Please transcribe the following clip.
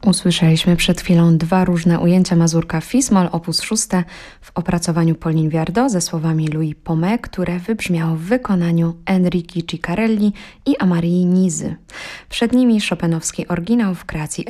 Usłyszeliśmy przed chwilą dwa różne ujęcia mazurka Fis-moll op. 6 w opracowaniu Pauline Viardot ze słowami Louis Pomé, które wybrzmiało w wykonaniu Enrico Ciccarelli i Amarii Nizy. Przed nimi chopinowski oryginał w kreacji